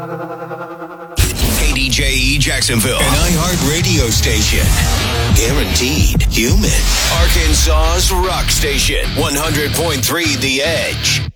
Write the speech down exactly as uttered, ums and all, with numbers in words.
K D J E Jacksonville, an iHeart radio station. Guaranteed human. Arkansas's rock station, one hundred point three The Edge.